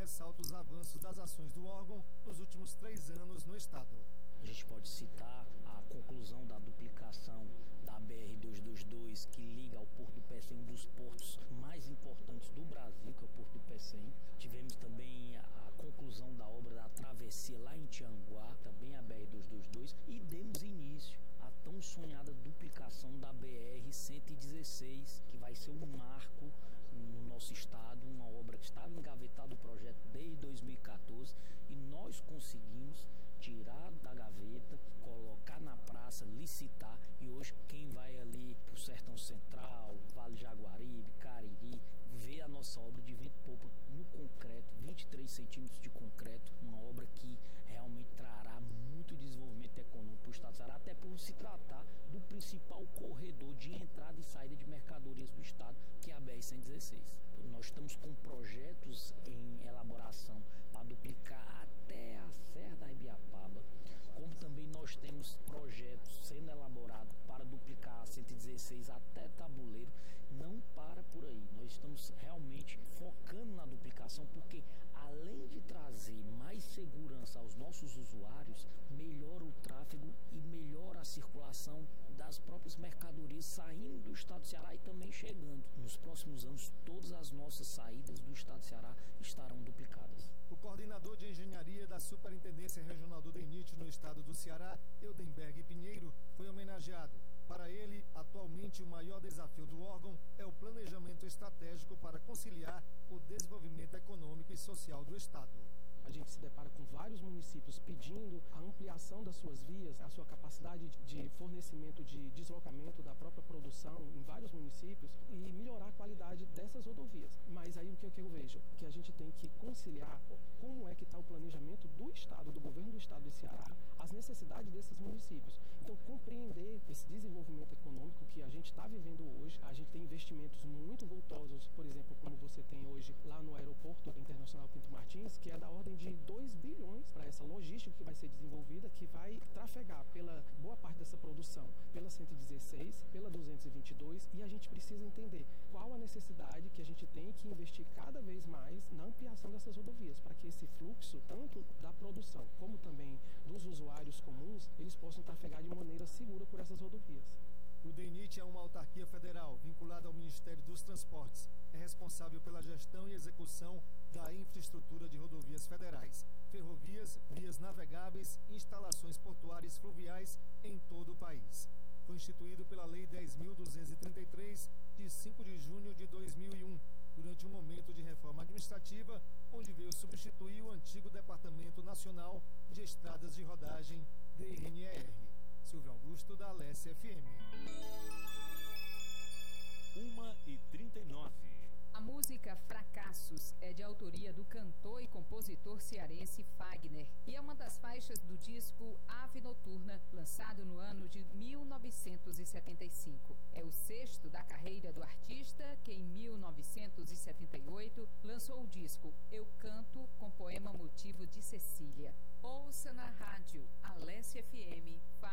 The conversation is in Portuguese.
ressalta os avanços das ações do órgão nos últimos 3 anos no estado. A gente pode citar a conclusão da duplicação da BR-222, que liga ao Porto do Pecém, um dos portos mais importantes do Brasil, que é o Porto do Pecém. Tivemos também a conclusão da obra da travessia lá em Tianguá, também a BR-222, e demos início à tão sonhada duplicação da BR-116, que vai ser um marco no nosso estado, uma obra que estava engavetado o projeto desde 2014, e nós conseguimos tirar da gaveta, colocar na praça, licitar, e hoje quem vai ali pro Sertão Central, Vale Jaguaribe, Cariri, vê a nossa obra de vento popa no concreto, 23 centímetros de concreto, uma obra que realmente trará muito desenvolvimento econômico para o estado do Ceará, até por se tratar do principal corredor de entrada e saída de mercadorias do estado, que é a BR-116. Nós estamos com projetos em elaboração para duplicar até a Serra da Ibiapaba, como também nós temos projetos sendo elaborados para duplicar a 116 até Tabuleiro. Não para por aí, nós estamos realmente focando na duplicação, porque além de trazer mais segurança aos nossos usuários, melhora o tráfego e melhora a circulação das próprias mercadorias saindo do estado do Ceará e também chegando. Nos próximos anos, todas as nossas saídas do estado do Ceará estarão duplicadas. O coordenador de engenharia da Superintendência Regional do DENIT no estado do Ceará, Eudenberg Pinheiro, foi homenageado. Para ele, atualmente o maior desafio do órgão é o planejamento estratégico para conciliar o desenvolvimento econômico e social do estado. A gente se depara com vários municípios pedindo a ampliação das suas vias, a sua capacidade de fornecimento de deslocamento da própria produção em vários municípios e melhorar a qualidade dessas rodovias. Mas aí o que eu vejo? Que a gente tem que conciliar como é que está o planejamento do Estado, do governo do Estado do Ceará, as necessidades desses municípios. Então, compreender esse desenvolvimento econômico que a gente está vivendo hoje, a gente tem investimentos muito vultosos, por exemplo, como você tem hoje lá no Aeroporto Internacional Pinto Martins, que é da ordem de 2 bilhões para essa logística que vai ser desenvolvida, que vai trafegar pela boa parte dessa produção, pela 116, pela 222, e a gente precisa entender qual a necessidade que a gente tem que investir cada vez mais na ampliação dessas rodovias, para que esse fluxo, tanto da produção como também dos usuários comuns, eles possam trafegar de maneira segura por essas rodovias. O DENIT é uma autarquia federal vinculada ao Ministério dos Transportes. É responsável pela gestão e execução da infraestrutura de rodovias federais, ferrovias, vias navegáveis e instalações portuárias fluviais em todo o país. Foi instituído pela Lei 10.233, de 5 de junho de 2001, durante um momento de reforma administrativa, onde veio substituir o antigo Departamento Nacional de Estradas de Rodagem, DNER. Silvio Augusto, da Alesse FM. 1h39. A música Fracassos é de autoria do cantor e compositor cearense Fagner e é uma das faixas do disco Ave Noturna, lançado no ano de 1975. É o 6º da carreira do artista, que em 1978 lançou o disco Eu Canto, com poema motivo de Cecília. Ouça na rádio Alesse FM.